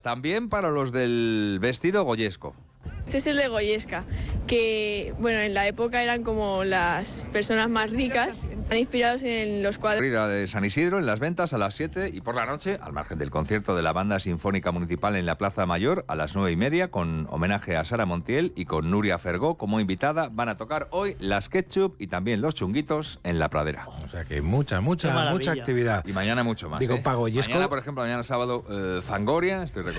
También para los del vestido goyesco. Este es el de Goyesca, que bueno, en la época eran como las personas más ricas, están inspirados en los cuadros. Corrida de San Isidro en las ventas a las 7 y por la noche, al margen del concierto de la Banda Sinfónica Municipal en la Plaza Mayor, a las 9:30, con homenaje a Sara Montiel y con Nuria Fergó como invitada, van a tocar hoy las Ketchup y también los Chunguitos en la Pradera. O sea que mucha actividad. Y mañana mucho más. Digo, para Goyesco... Mañana, por ejemplo, mañana sábado, Fangoria, estoy recordando.